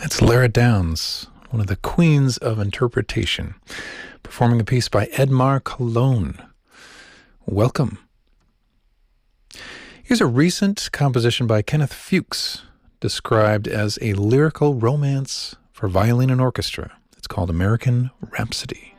That's Lara Downs, one of the queens of interpretation, performing a piece by Edmar Cologne. Welcome. Here's a recent composition by Kenneth Fuchs, described as a lyrical romance for violin and orchestra. It's called American Rhapsody.